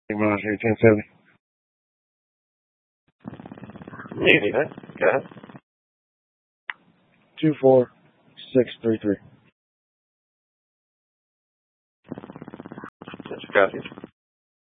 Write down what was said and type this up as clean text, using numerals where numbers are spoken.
Mirage 1070. Maybe, huh? Go ahead. 24633. That's your copy.